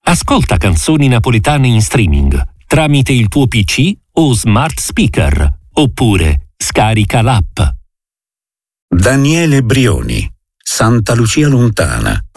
Ascolta canzoni napoletane in streaming tramite il tuo PC o smart speaker, oppure scarica l'app. Daniele Brioni, Santa Lucia Lontana,